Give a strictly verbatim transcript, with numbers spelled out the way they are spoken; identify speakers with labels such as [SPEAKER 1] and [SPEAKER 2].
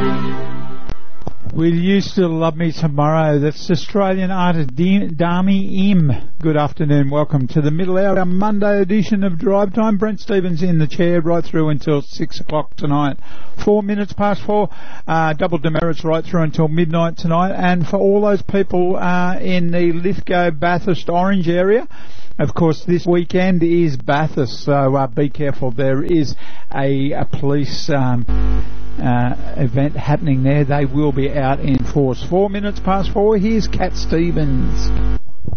[SPEAKER 1] Will you still love me tomorrow? That's Australian artist Dami Im. Good afternoon. Welcome to the middle hour Monday edition of Drive Time. Brent Stevens in the chair right through until six o'clock tonight. Four minutes past four. Uh, double demerits right through until midnight tonight. And for all those people uh, in the Lithgow, Bathurst, Orange area, of course, this weekend is Bathurst, so uh, be careful. There is a, a police um, uh, event happening there. They will be out in force. Four minutes past four. Here's Cat Stevens.